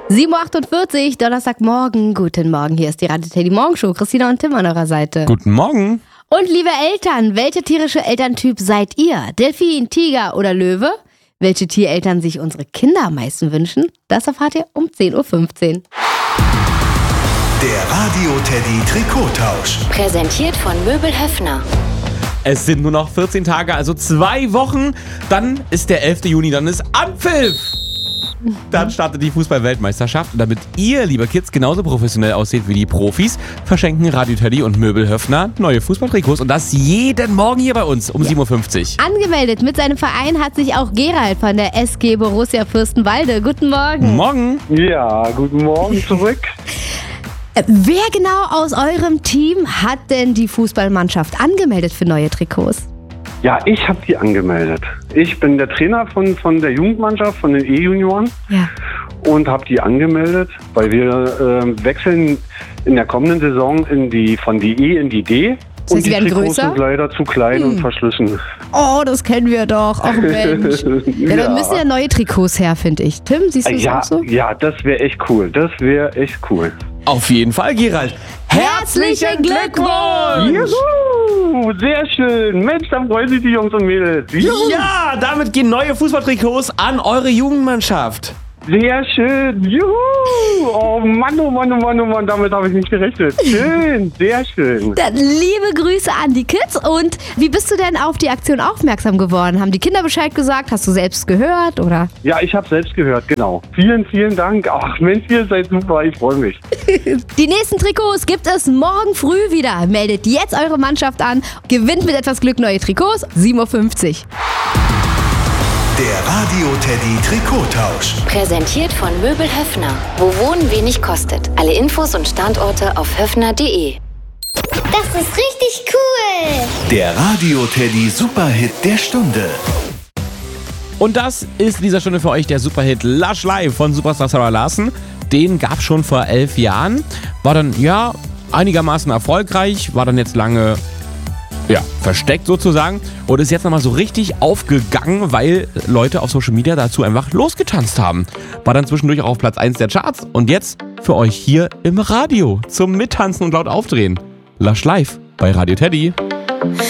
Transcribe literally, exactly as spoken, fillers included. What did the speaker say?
sieben Uhr achtundvierzig, Donnerstagmorgen. Guten Morgen, hier ist die Radio Teddy Morgenshow. Christina und Tim an eurer Seite. Guten Morgen. Und liebe Eltern, welcher tierische Elterntyp seid ihr? Delfin, Tiger oder Löwe? Welche Tiereltern sich unsere Kinder am meisten wünschen? Das erfahrt ihr um zehn Uhr fünfzehn. Der Radio Teddy Trikottausch. Präsentiert von Möbel Höffner. Es sind nur noch vierzehn Tage, also zwei Wochen. Dann ist der elfte Juni, dann ist Anpfiff. Dann startet die Fußball-Weltmeisterschaft. Und damit ihr, liebe Kids, genauso professionell aussieht wie die Profis, verschenken Radio Teddy und Möbel Höffner neue Fußballtrikots. Und das jeden Morgen hier bei uns um sieben Uhr fünfzig. Angemeldet mit seinem Verein hat sich auch Gerald von der S G Borussia Fürstenwalde. Guten Morgen. Morgen. Ja, guten Morgen zurück. Wer genau aus eurem Team hat denn die Fußballmannschaft angemeldet für neue Trikots? Ja, ich habe die angemeldet. Ich bin der Trainer von, von der Jugendmannschaft, von den E-Junioren. Ja. Und habe die angemeldet, weil wir äh, wechseln in der kommenden Saison in die, von die E in die D. Das heißt, und die sie werden Trikots größer? sind leider zu klein Hm. und verschlissen. Oh, das kennen wir doch. Ach Mensch. Ja, dann müssen ja neue Trikots her, finde ich. Tim, siehst du das Ja, auch so? ja, das wäre echt cool. Das wäre echt cool. Auf jeden Fall, Gerald. Herzlichen Glückwunsch! Juhu, sehr schön. Mensch, dann freuen sich die Jungs und Mädels. Juhu. Ja, damit gehen neue Fußballtrikots an eure Jugendmannschaft. Sehr schön. Juhu. Oh Mann, oh Mann, oh Mann, oh Mann, damit habe ich nicht gerechnet. Schön, sehr schön. Dann liebe Grüße an die Kids. Und wie bist du denn auf die Aktion aufmerksam geworden? Haben die Kinder Bescheid gesagt? Hast du selbst gehört, oder? Ja, ich habe selbst gehört, genau. Vielen, vielen Dank. Ach Mensch, ihr seid super, ich freue mich. Die nächsten Trikots gibt es morgen früh wieder. Meldet jetzt eure Mannschaft an. Gewinnt mit etwas Glück neue Trikots. sieben Uhr fünfzig. Der Radio Teddy Trikottausch. Präsentiert von Möbel Höffner. Wo Wohnen wenig kostet. Alle Infos und Standorte auf höffner punkt de. Das ist richtig cool. Der Radio Teddy Superhit der Stunde. Und das ist in dieser Stunde für euch der Superhit Lush Live von Superstar Sarah Larsen. Den gab es schon vor elf Jahren. War dann, ja, einigermaßen erfolgreich. War dann jetzt lange, ja, versteckt sozusagen. Und ist jetzt nochmal so richtig aufgegangen, weil Leute auf Social Media dazu einfach losgetanzt haben. War dann zwischendurch auch auf Platz eins der Charts. Und jetzt für euch hier im Radio zum Mittanzen und laut aufdrehen. Lush Live bei Radio Teddy.